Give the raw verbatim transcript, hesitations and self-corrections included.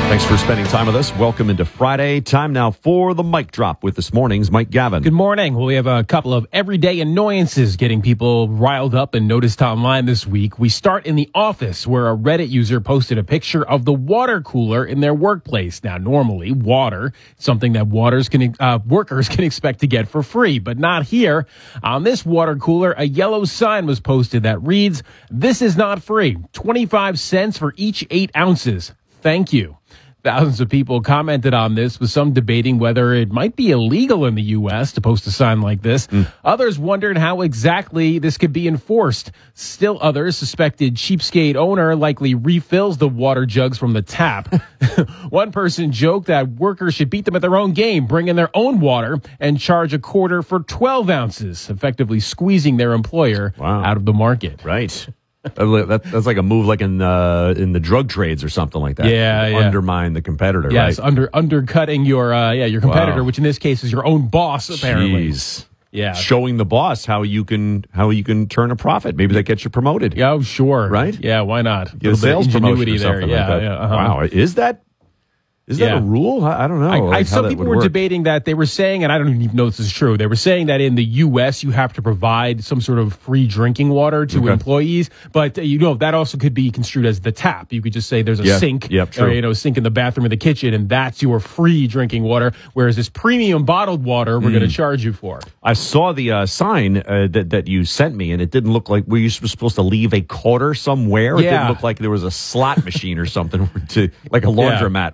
Thanks for spending time with us. Welcome into Friday. Time now for the Mic Drop with this morning's Mike Gavin. Good morning. Well, we have a couple of everyday annoyances getting people riled up and noticed online this week. We start in the office, where a Reddit user posted a picture of the water cooler in their workplace. Now, normally, water, something that waters can, uh, workers can expect to get for free, but not here. On this water cooler, a yellow sign was posted that reads, "This is not free. twenty-five cents for each eight ounces. Thank you." Thousands of people commented on this, with some debating whether it might be illegal in the U S to post a sign like this. Mm. Others wondered how exactly this could be enforced. Still others suspected cheapskate owner likely refills the water jugs from the tap. One person joked that workers should beat them at their own game, bring in their own water, and charge a quarter for twelve ounces, effectively squeezing their employer wow. out of the market. Right. That, that's like a move like in uh, in the drug trades or something like that. Yeah, yeah. Undermine the competitor, yes, right? under undercutting your uh, yeah your competitor, wow. which in this case is your own boss, apparently. Jeez. Yeah, showing the boss how you can how you can turn a profit. Maybe that gets you promoted. Yeah, oh, sure. Right? Yeah, why not? Get a, a sales promotion or there. something Yeah, like that. yeah. Uh-huh. Wow, is that? Is that yeah. a rule? I, I don't know. I, like I, some people were work. debating that. They were saying, and I don't even know if this is true, they were saying that in the U S you have to provide some sort of free drinking water to okay. employees. But, uh, you know, that also could be construed as the tap. You could just say there's a yeah. sink, yep, true. or, you know, sink in the bathroom or the kitchen, and that's your free drinking water. Whereas this premium bottled water, we're mm. going to charge you for. I saw the uh, sign uh, that, that you sent me, and it didn't look like, were you supposed to leave a quarter somewhere? Yeah. It didn't look like there was a slot machine or something, to like a laundromat. Yeah.